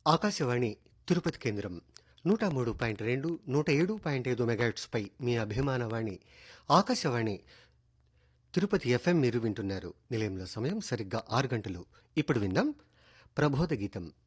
ఆకాశవాణి తిరుపతి కేంద్రం 103.2 107.5 మెగాహెర్ట్జ్పై మీ అభిమానవాణి ఆకాశవాణి తిరుపతి ఎఫ్ఎం మీరు వింటున్నారు. నిలయంలో సమయం సరిగ్గా 6 గంటలు. ఇప్పుడు విందాం ప్రబోధ గీతం.